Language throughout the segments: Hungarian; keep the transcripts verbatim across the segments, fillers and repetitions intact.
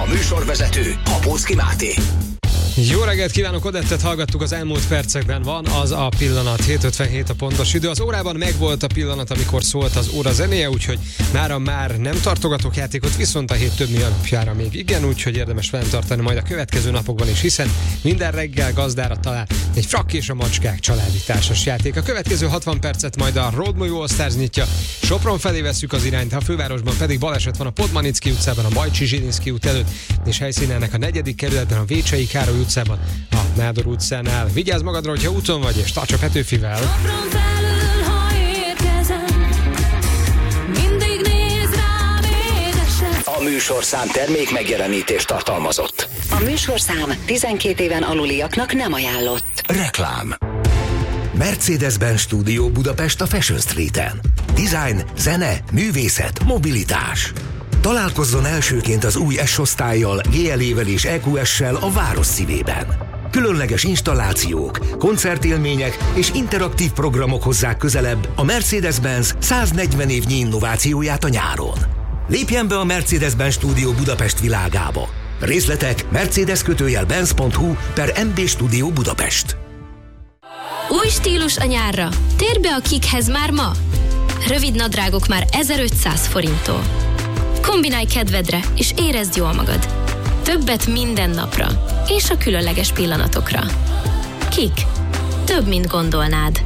műsorvezető Apóczki Máté. Jó reggelt kívánok, Odettet hallgattuk, az elmúlt percekben van az a pillanat, hét ötvenhét a pontos idő. Az órában megvolt a pillanat, amikor szólt az óra zenéje, úgyhogy mára már nem tartogatok játékot, viszont a hét több napjára még igen, úgyhogy érdemes velem tartani majd a következő napokban is, hiszen minden reggel gazdára talál egy Frakk és a macskák családi társas játék. A következő hatvan percet majd a Roadmovie All Stars nyitja, Sopron felé vesszük az irányt, a fővárosban pedig baleset van a Podmanicki utcában, a Bajcsi Zsilinszky út előtt, és helyszínelnek a negyedik kerületben, a Vécsei Károly utcában, a Nádor utcánál. Vigyázz magadra, hogyha úton vagy, és tarts a Petőfivel! Felül, ha érkezem, mindig néz rám édesen. A műsorszám termék megjelenítést tartalmazott. A műsorszám tizenkét éven aluliaknak nem ajánlott. Reklám. Mercedes-Benz Studio Budapest a Fashion Streeten. Design, zene, művészet, mobilitás. Találkozzon elsőként az új S-osztállyal, gé el é-vel és é kú es-sel a város szívében. Különleges installációk, koncertélmények és interaktív programok hozzák közelebb a Mercedes-Benz száznegyven évnyi innovációját a nyáron. Lépjen be a Mercedes-Benz Studio Budapest világába. Részletek mercedes kötőjel benz pont hu per em bé Studio Budapest. Új stílus a nyárra. Térj be a Kikhez már ma. Rövid nadrágok már ezerötszáz forinttól. Kombinálj kedvedre, és érezd jól magad. Többet minden napra, és a különleges pillanatokra. Kik. Több, mint gondolnád.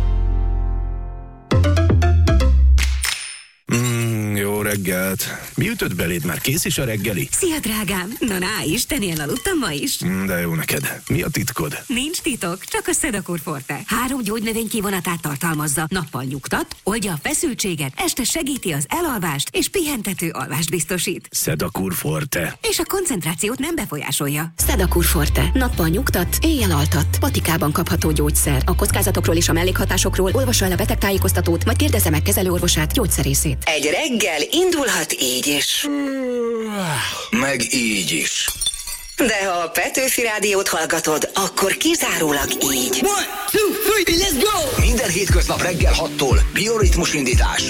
Mm, jó reggelt. Mi ütött beléd? Már kész is a reggeli? Szia, drágám! Na, na, Istenien aludtam ma is. Mm, de jó neked. Mi a titkod? Nincs titok, csak a Sedakur Forte. Három gyógynövény kivonatát tartalmazza. Nappal nyugtat, oldja a feszültséget, este segíti az elalvást, és pihentető alvást biztosít. Sedakur Forte. És a koncentrációt nem befolyásolja. Sedakur Forte. Nappal nyugtat, éjjel altat. Patikában kapható gyógyszer. A kockázatokról és a mellékhatásokról olvassa el a betegtájékoztatót, majd kérdezze meg kezelőorvosát, gyógyszerészét. Egy reggel indulhat így is. Meg így is. De ha a Petőfi Rádiót hallgatod, akkor kizárólag így. One, two, three, let's go! Minden hétköznap reggel hattól bioritmus indítás